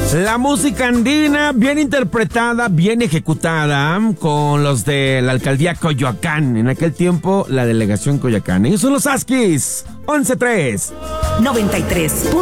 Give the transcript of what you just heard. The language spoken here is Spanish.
La música andina, bien interpretada, bien ejecutada, con los de la alcaldía Coyoacán. En aquel tiempo, la delegación Coyoacán. Ellos son los Huskies. 11-3. 93.